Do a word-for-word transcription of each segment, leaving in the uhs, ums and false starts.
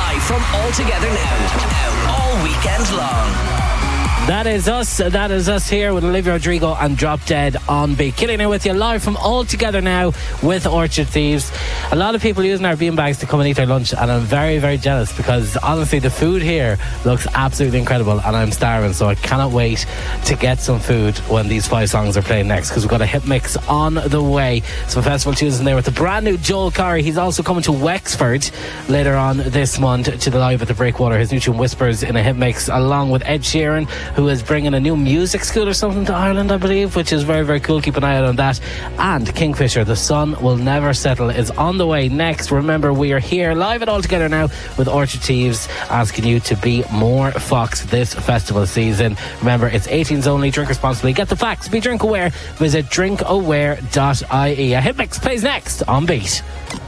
live from All Together Now, all weekend long. That is us. That is us here with Olivia Rodrigo and Drop Dead on Beat. Killing it with you live from All Together Now with Orchard Thieves. A lot of people using our beanbags to come and eat their lunch, and I'm very, very jealous because honestly the food here looks absolutely incredible and I'm starving, so I cannot wait to get some food when these five songs are playing next, because we've got a hit mix on the way. Some festival tunes in there with the brand new Joel Corry. He's also coming to Wexford later on this month to the Live at the Breakwater. His new tune Whispers in a hit mix, along with Ed Sheeran, who is bringing a new music school or something to Ireland, I believe, which is very, very cool. Keep an eye out on that. And Kingfisher, The Sun Will Never Settle, is on the way next. Remember, we are here live at All Together Now with Orchard Thieves, asking you to be more Fox this festival season. Remember, it's eighteens only. Drink responsibly. Get the facts. Be drink aware. Visit drink aware dot I E. A hit mix plays next on Beat.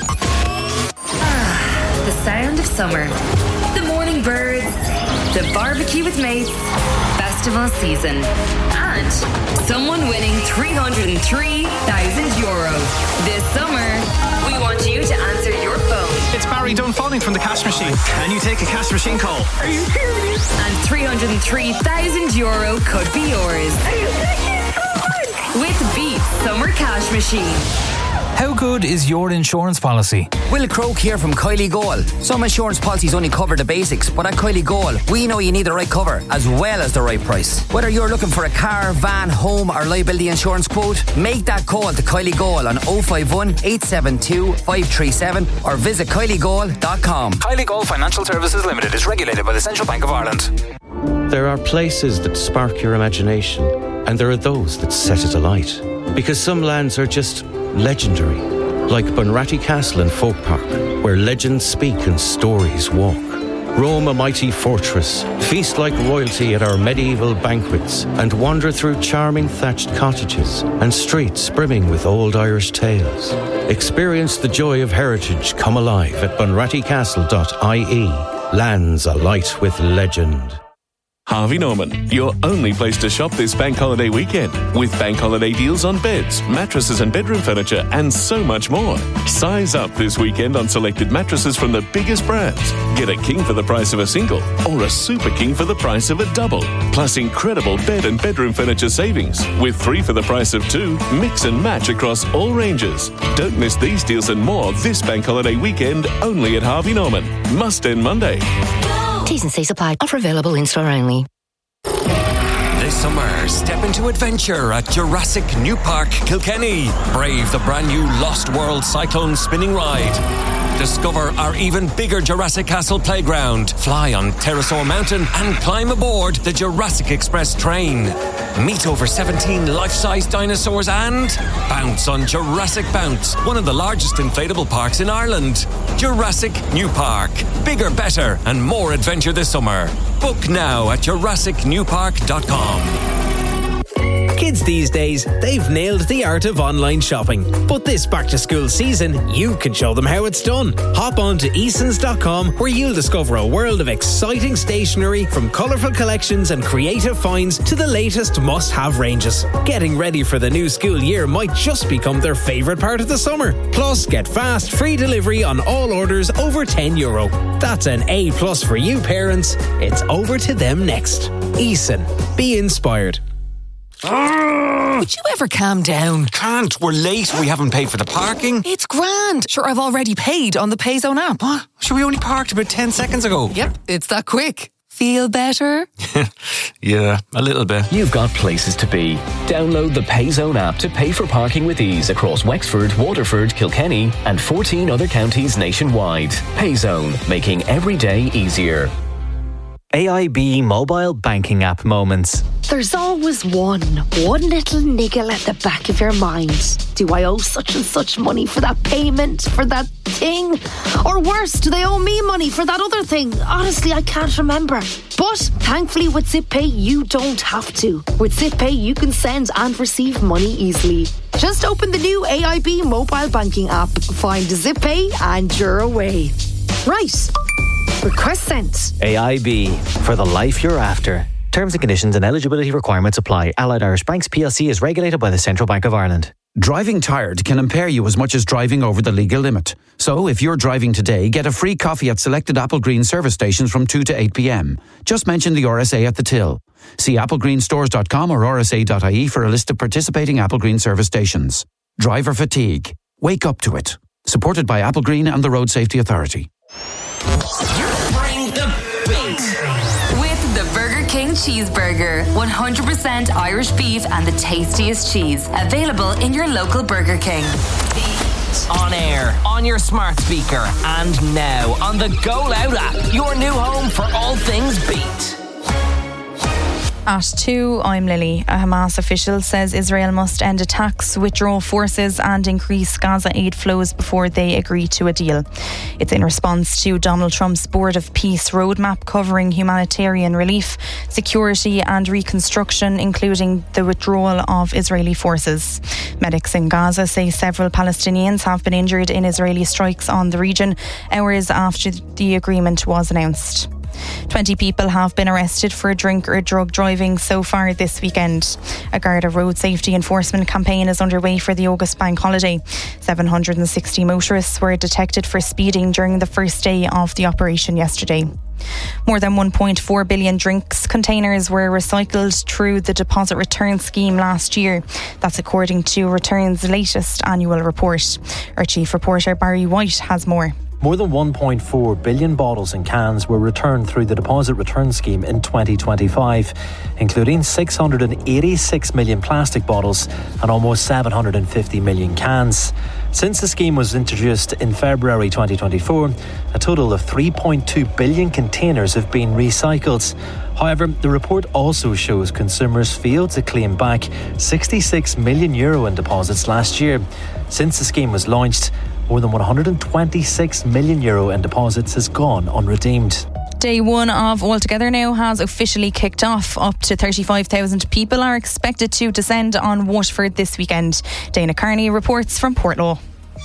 Ah, the sound of summer. The morning birds. The barbecue with mates. Festival season. And someone winning three hundred three thousand euro. This summer, we want you to answer your phone. It's Barry Dunfalling from the Cash Machine. Can you take a Cash Machine call? Are you serious? And three hundred three thousand euro could be yours. Are you serious? With Beat Summer Cash Machine. How good is your insurance policy? Will Croak here from Kylie Goal. Some insurance policies only cover the basics, but at Kylie Goal, we know you need the right cover as well as the right price. Whether you're looking for a car, van, home or liability insurance quote, make that call to Kylie Goal on oh five one, eight seven two, five three seven or visit kylie goal dot com. Kylie Goal Financial Services Limited is regulated by the Central Bank of Ireland. There are places that spark your imagination, and there are those that set it alight. Because some lands are just legendary, like Bunratty Castle and Folk Park, where legends speak and stories walk. Roam a mighty fortress, feast like royalty at our medieval banquets, and wander through charming thatched cottages and streets brimming with old Irish tales. Experience the joy of heritage come alive at bunratty castle dot I E. Lands alight with legend. Harvey Norman, your only place to shop this bank holiday weekend, with bank holiday deals on beds, mattresses and bedroom furniture, and so much more. Size up this weekend on selected mattresses from the biggest brands. Get a king for the price of a single, or a super king for the price of a double. Plus incredible bed and bedroom furniture savings, with three for the price of two. Mix and match across all ranges. Don't miss these deals and more this bank holiday weekend, only at Harvey Norman. Must end Monday. T's and C's apply. Offer available in store only. This summer, step into adventure at Jurassic New Park, Kilkenny. Brave the brand new Lost World Cyclone spinning ride. Discover our even bigger Jurassic Castle playground. Fly on Pterosaur Mountain and climb aboard the Jurassic Express train. Meet over seventeen life-size dinosaurs and bounce on Jurassic Bounce, one of the largest inflatable parks in Ireland. Jurassic New Park. Bigger, better and more adventure this summer. Book now at jurassic new park dot com. Kids these days, they've nailed the art of online shopping. But this back-to-school season, you can show them how it's done. Hop on to easons dot com, where you'll discover a world of exciting stationery, from colourful collections and creative finds to the latest must-have ranges. Getting ready for the new school year might just become their favourite part of the summer. Plus, get fast, free delivery on all orders over ten euro. That's an A plus for you parents. It's over to them next. Eason. Be inspired. Would you ever calm down? Can't. We're late. We haven't paid for the parking. It's grand. Sure, I've already paid on the Payzone app. What? Sure, we only parked about ten seconds ago. Yep, it's that quick. Feel better? Yeah, a little bit. You've got places to be. Download the Payzone app to pay for parking with ease across Wexford, Waterford, Kilkenny and fourteen other counties nationwide. Payzone, making every day easier. A I B mobile banking app moments. There's always one, one little niggle at the back of your mind. Do I owe such and such money for that payment, for that thing? Or worse, do they owe me money for that other thing? Honestly, I can't remember. But thankfully with ZipPay, you don't have to. With ZipPay, you can send and receive money easily. Just open the new A I B mobile banking app, find ZipPay and you're away. Right. Request sent. A I B, for the life you're after. Terms and conditions and eligibility requirements apply. Allied Irish Banks P L C is regulated by the Central Bank of Ireland. Driving tired can impair you as much as driving over the legal limit. So if you're driving today, get a free coffee at selected Apple Green service stations from two to eight p.m. Just mention the R S A at the till. See apple green stores dot com or r s a dot i e for a list of participating Apple Green service stations. Driver fatigue. Wake up to it. Supported by Apple Green and the Road Safety Authority. Bring the beat. With the Burger King Cheeseburger. one hundred percent Irish beef and the tastiest cheese. Available in your local Burger King. On air, on your smart speaker, and now on the Go Loud app. Your new home for all things beat. At two, I'm Lily. A Hamas official says Israel must end attacks, withdraw forces and increase Gaza aid flows before they agree to a deal. It's in response to Donald Trump's Board of Peace roadmap covering humanitarian relief, security and reconstruction, including the withdrawal of Israeli forces. Medics in Gaza say several Palestinians have been injured in Israeli strikes on the region, hours after the agreement was announced. twenty people have been arrested for drink or drug driving so far this weekend. A Garda road safety enforcement campaign is underway for the August bank holiday. seven hundred sixty motorists were detected for speeding during the first day of the operation yesterday. More than one point four billion drinks containers were recycled through the deposit return scheme last year. That's according to Return's latest annual report. Our chief reporter Barry White has more. More than one point four billion bottles and cans were returned through the deposit return scheme in twenty twenty-five, including six hundred eighty-six million plastic bottles and almost seven hundred fifty million cans. Since the scheme was introduced in February twenty twenty-four, a total of three point two billion containers have been recycled. However, the report also shows consumers failed to claim back sixty-six million euro in deposits last year. Since the scheme was launched, more than one hundred twenty-six million euro in deposits has gone unredeemed. Day one of Altogether Now has officially kicked off. Up to thirty-five thousand people are expected to descend on Waterford this weekend. Dana Carney reports from Portlaw.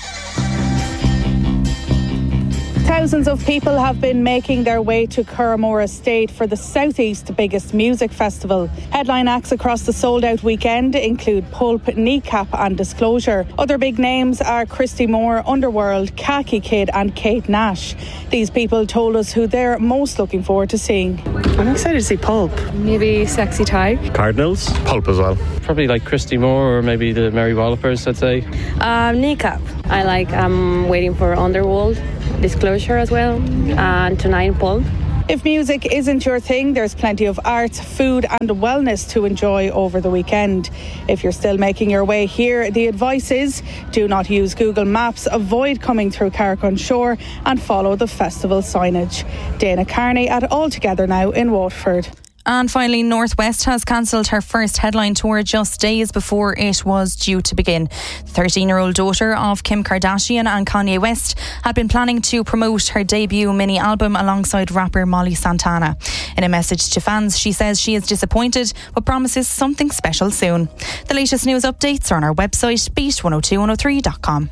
Thousands of people have been making their way to Curramore Estate for the Southeast's biggest music festival. Headline acts across the sold-out weekend include Pulp, Kneecap and Disclosure. Other big names are Christy Moore, Underworld, Khaki Kid and Kate Nash. These people told us who they're most looking forward to seeing. I'm excited to see Pulp. Maybe Sexy Ty. Cardinals. Pulp as well. Probably like Christy Moore or maybe the Mary Wallopers, I'd say. Um, Kneecap. I like, I'm waiting for Underworld, Disclosure as well, and tonight Pulp. If music isn't your thing, there's plenty of art, food and wellness to enjoy over the weekend. If you're still making your way here, the advice is do not use Google Maps, avoid coming through Carrick Shore and follow the festival signage. Dana Carney at Altogether Now in Waterford. And finally, Northwest has cancelled her first headline tour just days before it was due to begin. The thirteen-year-old daughter of Kim Kardashian and Kanye West had been planning to promote her debut mini-album alongside rapper Molly Santana. In a message to fans, she says she is disappointed but promises something special soon. The latest news updates are on our website, beat one oh two one oh three dot com.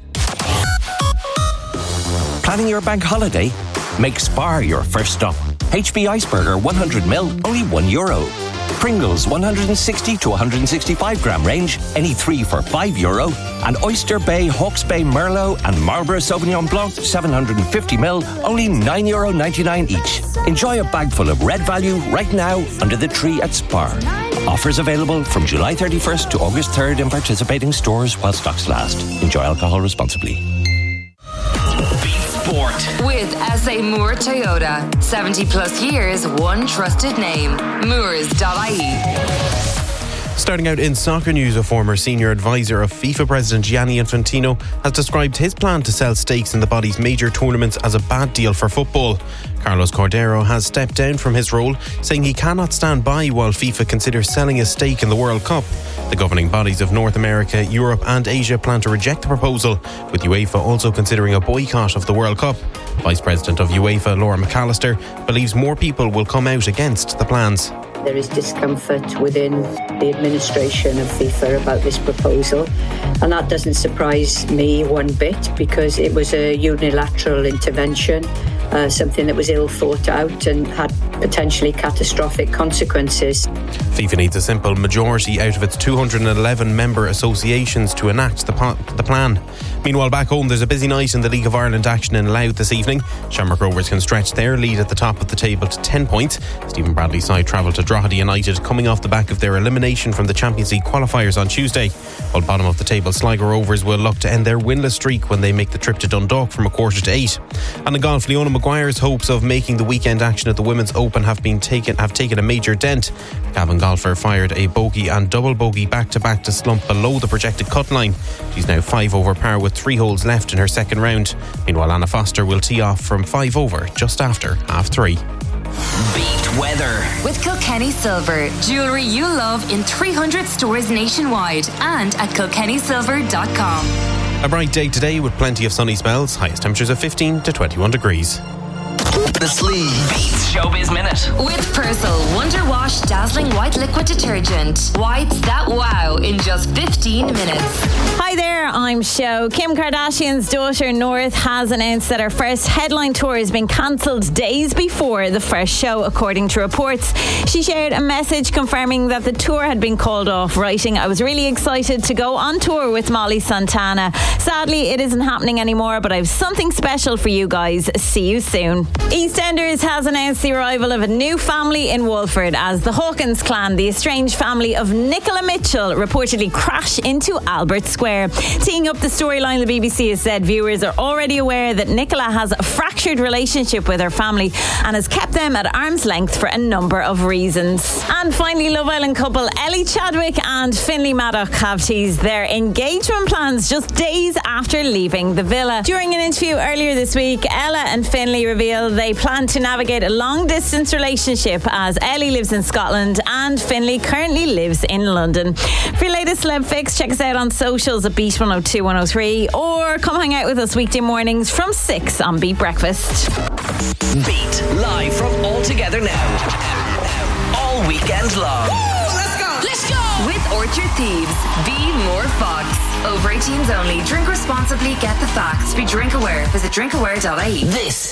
Planning your bank holiday? Make Spar your first stop. H B Iceberger one hundred mil, only one euro. Pringles one hundred sixty to one hundred sixty-five gram range, any three for five euro. And Oyster Bay, Hawke's Bay Merlot and Marlborough Sauvignon Blanc seven hundred fifty mil, only nine euro ninety-nine each. Enjoy a bag full of red value right now under the tree at Spar. Offers available from July thirty-first to August third in participating stores while stocks last. Enjoy alcohol responsibly. Sport. With S A Moore Toyota. seventy plus years, one trusted name. Moores dot I E. Starting out in soccer news, a former senior advisor of FIFA President Gianni Infantino has described his plan to sell stakes in the body's major tournaments as a bad deal for football. Carlos Cordero has stepped down from his role, saying he cannot stand by while FIFA considers selling a stake in the World Cup. The governing bodies of North America, Europe and Asia plan to reject the proposal, with UEFA also considering a boycott of the World Cup. Vice President of UEFA, Laura McAllister, believes more people will come out against the plans. There is discomfort within the administration of FIFA about this proposal, and that doesn't surprise me one bit because it was a unilateral intervention, uh, something that was ill thought out and had potentially catastrophic consequences. FIFA needs a simple majority out of its two hundred eleven member associations to enact the, po- the plan. Meanwhile, back home, there's a busy night in the League of Ireland action in Louth this evening. Shamrock Rovers can stretch their lead at the top of the table to ten points. Stephen Bradley's side travel to Drogheda United, coming off the back of their elimination from the Champions League qualifiers on Tuesday. While bottom of the table, Sligo Rovers will look to end their winless streak when they make the trip to Dundalk from a quarter to eight. And in golf, Leona Maguire's hopes of making the weekend action at the Women's Open have been taken have taken a major dent. The Cavan golfer fired a bogey and double bogey back-to-back to slump below the projected cut line. She's now five over par with three holes left in her second round. Meanwhile, Anna Foster will tee off from five over just after half three. Beat weather with Kilkenny Silver. Jewellery you love in three hundred stores nationwide and at kilkenny silver dot com. A bright day today with plenty of sunny spells. Highest temperatures of fifteen to twenty-one degrees. The Sleeve Beats Showbiz Minute with Persil Wonder Wash Dazzling White Liquid Detergent. Whites that wow in just fifteen minutes. Hi there, I'm Sho. Kim Kardashian's daughter North has announced that her first headline tour has been cancelled days before the first show, according to reports. She shared a message confirming that the tour had been called off, writing, "I was really excited to go on tour with Molly Santana. Sadly, it isn't happening anymore, but I have something special for you guys. See you soon." EastEnders has announced the arrival of a new family in Walford as the Hawkins clan, the estranged family of Nicola Mitchell, reportedly crash into Albert Square. Teeing up the storyline, the B B C has said viewers are already aware that Nicola has a fractured relationship with her family and has kept them at arm's length for a number of reasons. And finally, Love Island couple Ellie Chadwick and Finlay Maddock have teased their engagement plans just days after leaving the villa. During an interview earlier this week, Ella and Finlay revealed they plan to navigate a long-distance relationship as Ellie lives in Scotland and Finlay currently lives in London. For your latest celeb fix, check us out on socials at Beat one oh two one oh three or come hang out with us weekday mornings from six on Beat Breakfast. Beat live from All Together Now. All weekend long. Woo, let's go! Let's go! With Orchard Thieves, be more Fox. Over eighteens only. Drink responsibly. Get the facts. Be drink aware. Visit drink aware dot I E. This